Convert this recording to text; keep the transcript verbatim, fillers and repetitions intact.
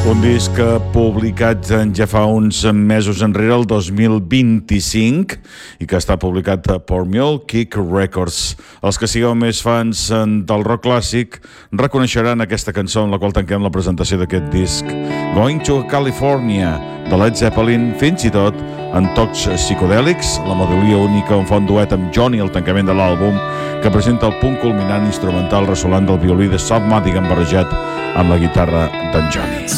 Un disc publicat ja fa uns mesos enrere, el dos mil vint-i-cinc, i que està publicat per Mule Kick Records. Els que sigueu més fans del rock clàssic reconeixeran aquesta cançó en la qual tanquem la presentació d'aquest disc, Going to California, de Led Zeppelin, fins i tot en tocs psicodèlics, la melodia única on fa un duet amb Johnny al tancament de l'àlbum, que presenta el punt culminant instrumental ressolant del violí de Sub Madigan barrejat amb la guitarra d'en Johnny.